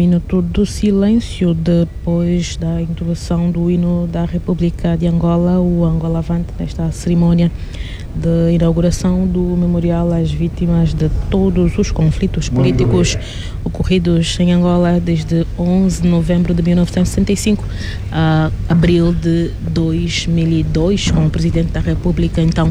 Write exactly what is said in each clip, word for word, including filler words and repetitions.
minuto do silêncio depois da introdução do hino da República de Angola, o Angola Avante, nesta cerimónia de inauguração do memorial às vítimas de todos os conflitos políticos ocorridos em Angola desde onze de novembro de mil novecentos e sessenta e cinco a abril de dois mil e dois, com o Presidente da República então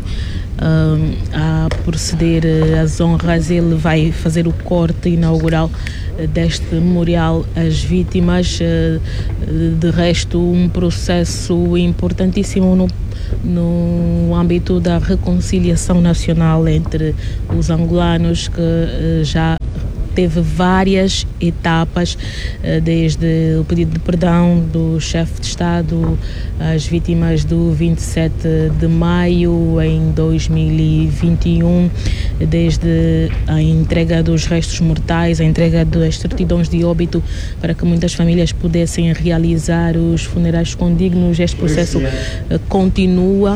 a proceder às honras. Ele vai fazer o corte inaugural deste memorial às vítimas. De resto, um processo importantíssimo no no âmbito da reconciliação nacional entre os angolanos, que já teve várias etapas, desde o pedido de perdão do chefe de Estado às vítimas do vinte e sete de maio em dois mil e vinte e um, desde a entrega dos restos mortais, a entrega das certidões de óbito para que muitas famílias pudessem realizar os funerais condignos. Este processo continua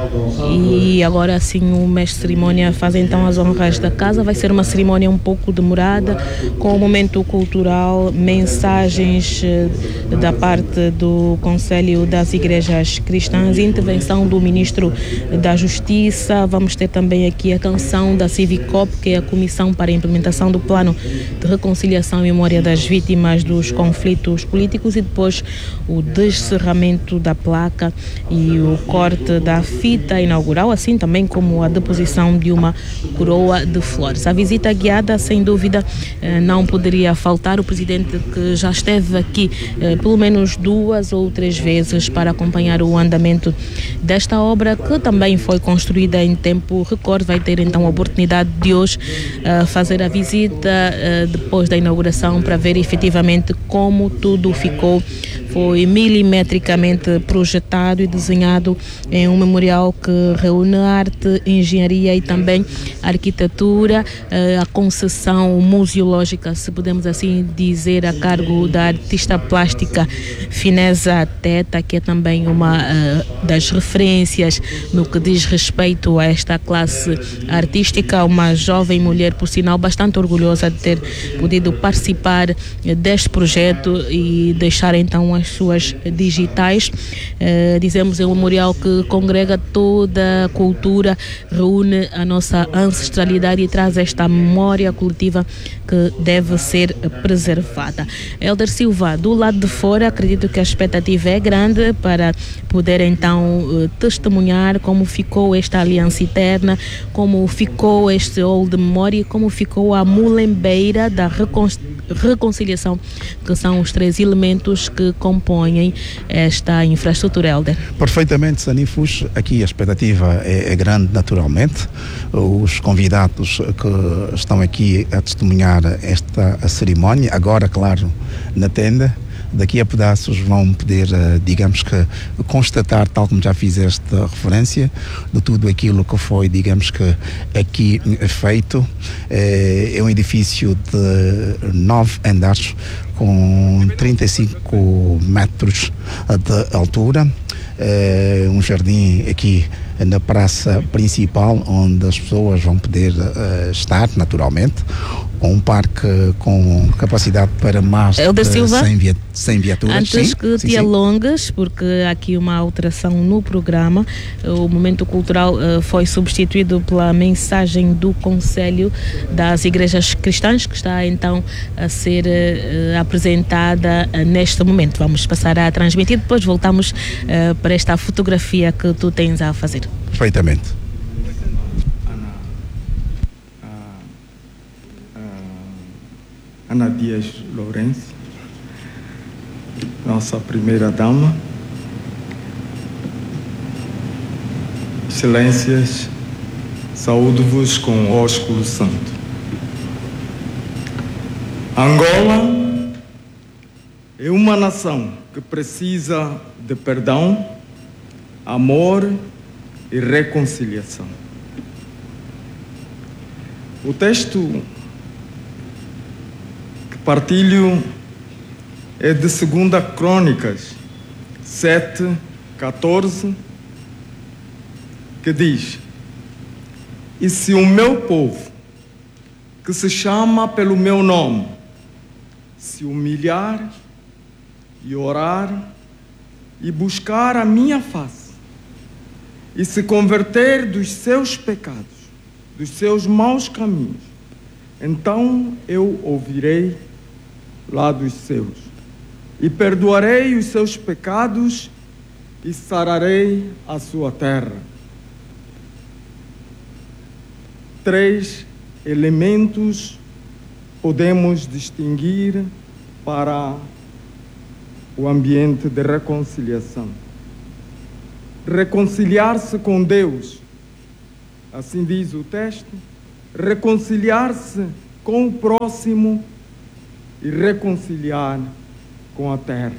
e agora sim o mestre de cerimónia faz então as honras da casa. Vai ser uma cerimónia um pouco demorada, com o momento cultural, mensagens da parte do Conselho das Igrejas Cristãs, intervenção do Ministro da Justiça. Vamos ter também aqui a canção da Civicop, que é a Comissão para a Implementação do Plano de Reconciliação e Memória das Vítimas dos Conflitos Políticos, e depois o descerramento da placa e o corte da fita inaugural, assim também como a deposição de uma coroa de flores. A visita guiada, sem dúvida, não poderia faltar. O Presidente, que já esteve aqui pelo menos duas ou três vezes para acompanhar o andamento desta obra, que também foi construída em tempo recorde, vai ter então a oportunidade de hoje fazer a visita depois da inauguração para ver efetivamente como tudo ficou. Foi milimetricamente projetado e desenhado em um memorial que reúne arte, engenharia e também arquitetura. A concessão museológica, se podemos assim dizer, a cargo da artista plástica Fineza Teta, que é também uma uh, das referências no que diz respeito a esta classe artística. Uma jovem mulher, por sinal, bastante orgulhosa de ter podido participar deste projeto e deixar então as suas digitais. Uh, dizemos, é um memorial que congrega toda a cultura, reúne a nossa ancestralidade e traz esta memória coletiva que deve ser preservada. Hélder Silva, do lado de fora, acredito que a expectativa é grande para poder então testemunhar como ficou esta aliança eterna, como ficou este hall de memória, como ficou a mulembeira da recon- reconciliação, que são os três elementos que compõem esta infraestrutura. Hélder. Perfeitamente, Sanifus. Aqui a expectativa é, é grande, naturalmente. Os convidados que estão aqui a testemunhar esta a cerimónia, agora, claro, na tenda, daqui a pedaços vão poder, digamos que, constatar, tal como já fizeste referência, de tudo aquilo que foi, digamos que, aqui feito. É um edifício de nove andares com trinta e cinco metros de altura. É um jardim aqui na praça principal, onde as pessoas vão poder uh, estar, naturalmente, com um parque com capacidade para mais de cem, via- cem viaturas. Antes sim, que sim, te sim. alongas, porque há aqui uma alteração no programa, o momento cultural uh, foi substituído pela mensagem do Conselho das Igrejas Cristãs, que está então a ser uh, apresentada uh, neste momento. Vamos passar a transmitir, depois voltamos uh, para esta fotografia que tu tens a fazer. Perfeitamente. Ana Dias Lourenço, nossa primeira dama. Excelências, saúdo-vos com ósculo santo. Angola é uma nação que precisa de perdão, amor e reconciliação. O texto partilho é de segunda Crônicas sete, catorze, que diz: e se o meu povo, que se chama pelo meu nome, se humilhar e orar e buscar a minha face e se converter dos seus pecados, dos seus maus caminhos, então eu ouvirei lá dos céus e perdoarei os seus pecados e sararei a sua terra. Três elementos podemos distinguir para o ambiente de reconciliação. Reconciliar-se com Deus, assim diz o texto, reconciliar-se com o próximo e reconciliar com a terra.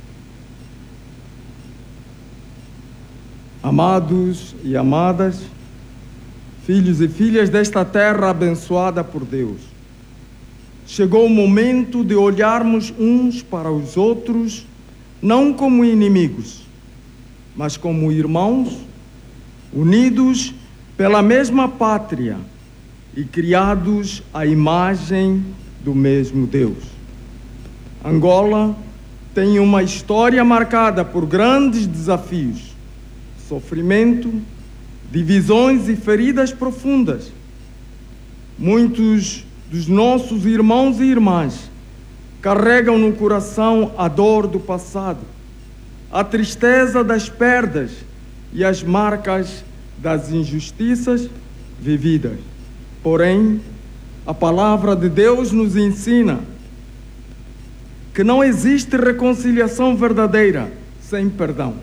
Amados e amadas, filhos e filhas desta terra abençoada por Deus, chegou o momento de olharmos uns para os outros, não como inimigos, mas como irmãos, unidos pela mesma pátria e criados à imagem do mesmo Deus. Angola tem uma história marcada por grandes desafios, sofrimento, divisões e feridas profundas. Muitos dos nossos irmãos e irmãs carregam no coração a dor do passado, a tristeza das perdas e as marcas das injustiças vividas. Porém, a palavra de Deus nos ensina que não existe reconciliação verdadeira sem perdão,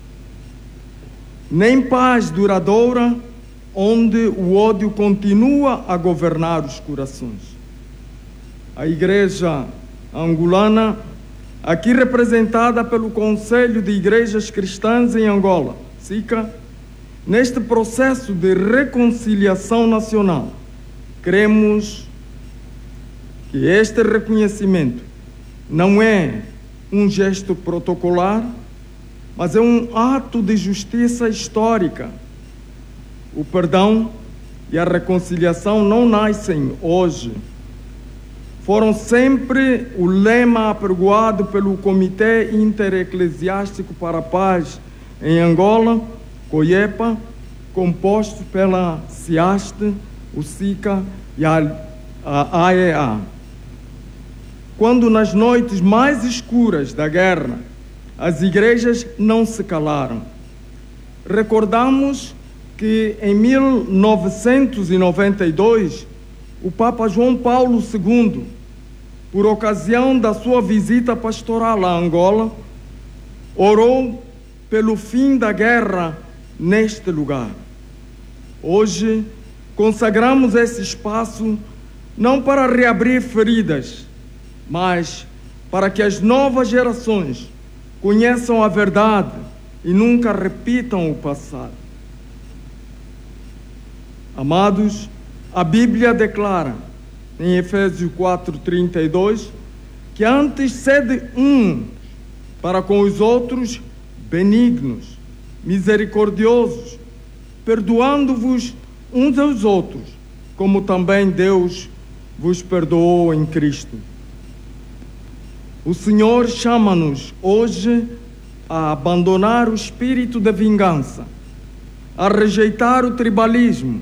nem paz duradoura onde o ódio continua a governar os corações. A Igreja angolana, aqui representada pelo Conselho de Igrejas Cristãs em Angola, SICA, neste processo de reconciliação nacional, cremos que este reconhecimento não é um gesto protocolar, mas é um ato de justiça histórica. O perdão e a reconciliação não nascem hoje. Foram sempre o lema apregoado pelo Comitê Intereclesiástico para a Paz em Angola, COIEPA, composto pela SIASTE, o SICA e a A E A. Quando nas noites mais escuras da guerra, as igrejas não se calaram. Recordamos que em mil novecentos e noventa e dois, o Papa João Paulo segundo, por ocasião da sua visita pastoral a Angola, orou pelo fim da guerra neste lugar. Hoje, consagramos esse espaço não para reabrir feridas, mas para que as novas gerações conheçam a verdade e nunca repitam o passado. Amados, a Bíblia declara, em Efésios quatro, trinta e dois, que antes sede um para com os outros benignos, misericordiosos, perdoando-vos uns aos outros, como também Deus vos perdoou em Cristo. O Senhor chama-nos hoje a abandonar o espírito de vingança, a rejeitar o tribalismo,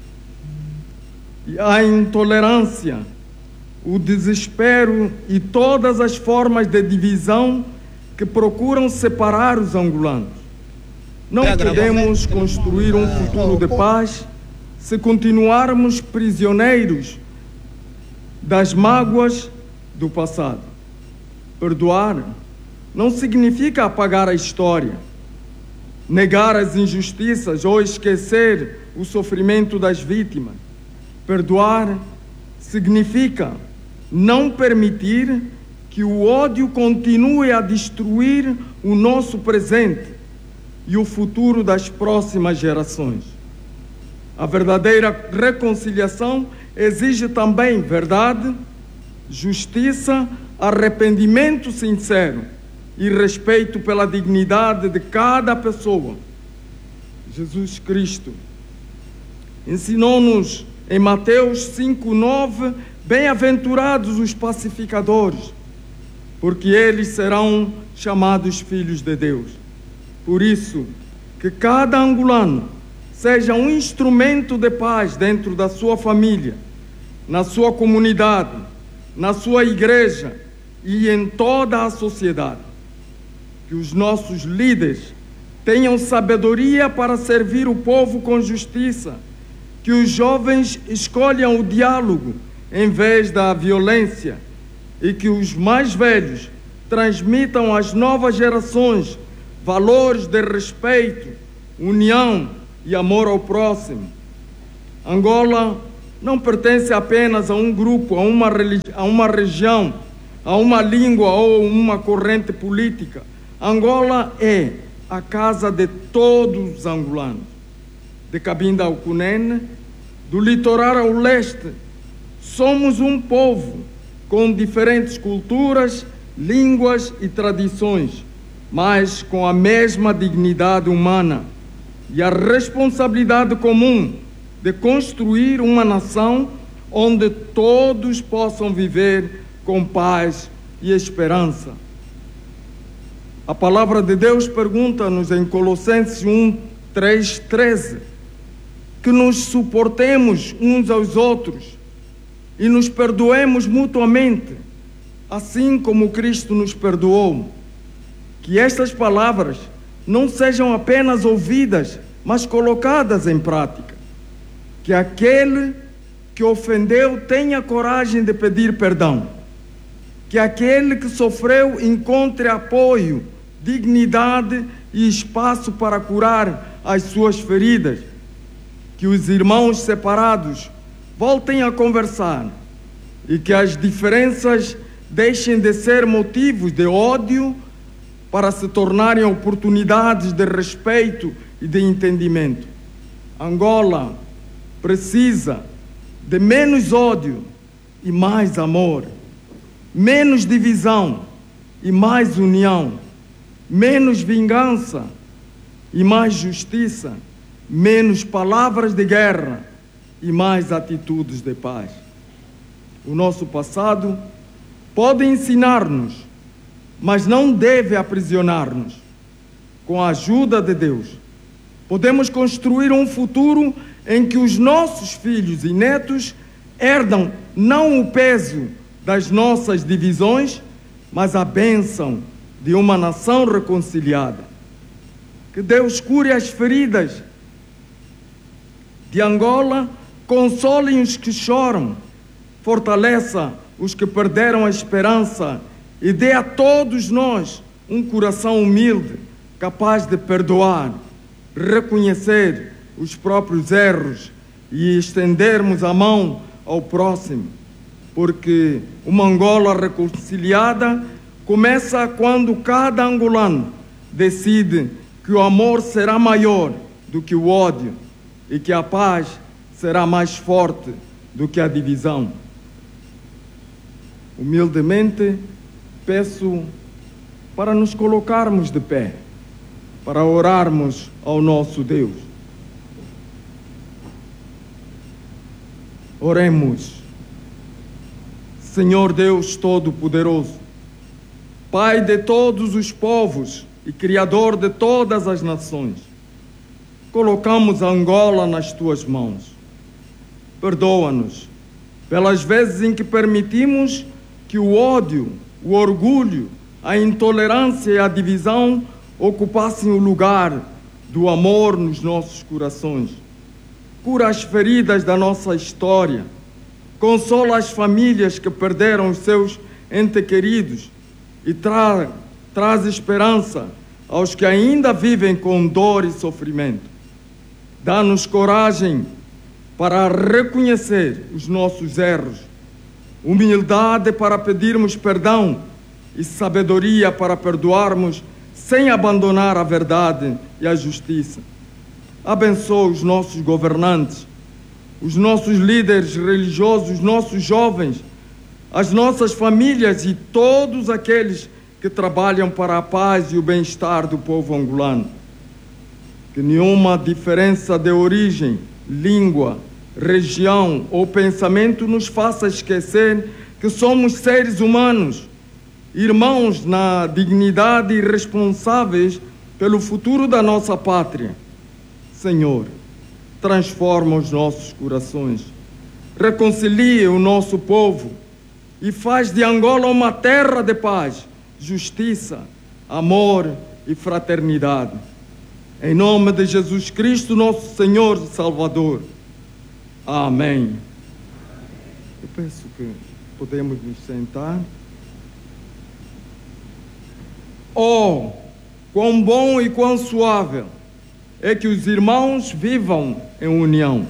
a intolerância, o desespero e todas as formas de divisão que procuram separar os angolanos. Não podemos construir um futuro de paz se continuarmos prisioneiros das mágoas do passado. Perdoar não significa apagar a história, negar as injustiças ou esquecer o sofrimento das vítimas. Perdoar significa não permitir que o ódio continue a destruir o nosso presente e o futuro das próximas gerações. A verdadeira reconciliação exige também verdade, justiça, arrependimento sincero e respeito pela dignidade de cada pessoa. Jesus Cristo ensinou-nos em Mateus cinco, nove, bem-aventurados os pacificadores, porque eles serão chamados filhos de Deus. Por isso, que cada angolano seja um instrumento de paz dentro da sua família, na sua comunidade, na sua igreja e em toda a sociedade. Que os nossos líderes tenham sabedoria para servir o povo com justiça, que os jovens escolham o diálogo em vez da violência e que os mais velhos transmitam às novas gerações valores de respeito, união e amor ao próximo. Angola não pertence apenas a um grupo, a uma, a uma região, a uma língua ou uma corrente política. Angola é a casa de todos os angolanos, de Cabinda ao Cunene, do litoral ao leste. Somos um povo com diferentes culturas, línguas e tradições, mas com a mesma dignidade humana e a responsabilidade comum de construir uma nação onde todos possam viver com paz e esperança. A palavra de Deus pergunta-nos em Colossenses um, três, treze, que nos suportemos uns aos outros e nos perdoemos mutuamente, assim como Cristo nos perdoou. Que estas palavras não sejam apenas ouvidas, mas colocadas em prática. Que aquele que ofendeu tenha coragem de pedir perdão. Que aquele que sofreu encontre apoio, dignidade e espaço para curar as suas feridas. Que os irmãos separados voltem a conversar e que as diferenças deixem de ser motivos de ódio para se tornarem oportunidades de respeito e de entendimento. Angola precisa de menos ódio e mais amor, menos divisão e mais união, menos vingança e mais justiça, menos palavras de guerra e mais atitudes de paz. O nosso passado pode ensinar-nos, mas não deve aprisionar-nos. Com a ajuda de Deus, podemos construir um futuro em que os nossos filhos e netos herdam não o peso das nossas divisões, mas a bênção de uma nação reconciliada. Que Deus cure as feridas de Angola, console os que choram, fortaleça os que perderam a esperança e dê a todos nós um coração humilde, capaz de perdoar, reconhecer os próprios erros e estendermos a mão ao próximo, porque uma Angola reconciliada começa quando cada angolano decide que o amor será maior do que o ódio e que a paz será mais forte do que a divisão. Humildemente peço para nos colocarmos de pé, para orarmos ao nosso Deus. Oremos. Senhor Deus Todo-Poderoso, Pai de todos os povos e Criador de todas as nações, colocamos a Angola nas Tuas mãos. Perdoa-nos pelas vezes em que permitimos que o ódio, o orgulho, a intolerância e a divisão ocupassem o lugar do amor nos nossos corações. Cura as feridas da nossa história, consola as famílias que perderam os seus entes queridos e tra traz esperança aos que ainda vivem com dor e sofrimento. Dá-nos coragem para reconhecer os nossos erros, humildade para pedirmos perdão e sabedoria para perdoarmos sem abandonar a verdade e a justiça. Abençoa os nossos governantes, os nossos líderes religiosos, os nossos jovens, as nossas famílias e todos aqueles que trabalham para a paz e o bem-estar do povo angolano. Que nenhuma diferença de origem, língua, região ou pensamento nos faça esquecer que somos seres humanos irmãos na dignidade e responsáveis pelo futuro da nossa pátria. Senhor, transforma os nossos corações, reconcilia o nosso povo e faz de Angola uma terra de paz, justiça, amor e fraternidade. Em nome de Jesus Cristo, nosso Senhor e Salvador. Amém. Eu peço que podemos nos sentar. Oh, quão bom e quão suave é que os irmãos vivam em união.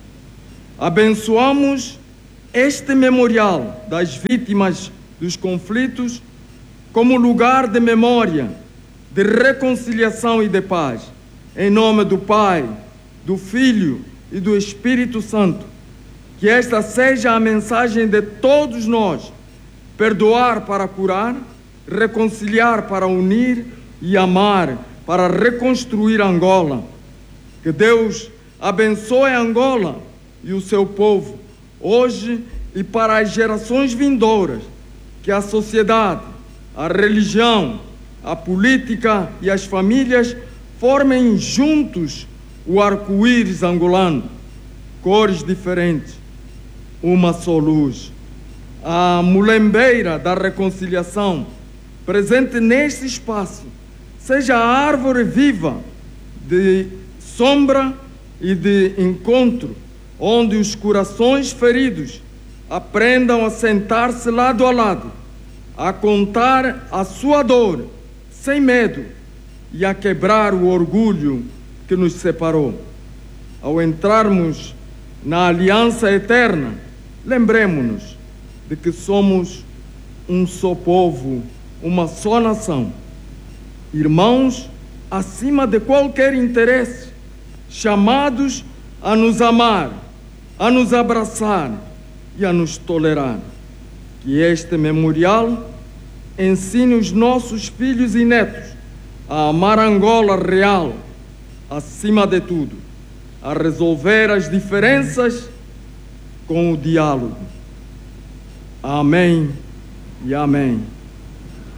Abençoamos este memorial das vítimas dos conflitos como lugar de memória, de reconciliação e de paz. Em nome do Pai, do Filho e do Espírito Santo, que esta seja a mensagem de todos nós: perdoar para curar, reconciliar para unir e amar para reconstruir Angola. Que Deus abençoe Angola e o seu povo, hoje e para as gerações vindouras. Que a sociedade, a religião, a política e as famílias formem juntos o arco-íris angolano, cores diferentes, uma só luz. A mulembeira da reconciliação, presente neste espaço, seja a árvore viva de sombra e de encontro, onde os corações feridos aprendam a sentar-se lado a lado, a contar a sua dor sem medo e a quebrar o orgulho que nos separou. Ao entrarmos na aliança eterna, lembremos-nos de que somos um só povo, uma só nação, irmãos acima de qualquer interesse, chamados a nos amar, a nos abraçar e a nos tolerar. Que este memorial ensine os nossos filhos e netos a amar Angola real, acima de tudo, a resolver as diferenças com o diálogo. Amém e amém.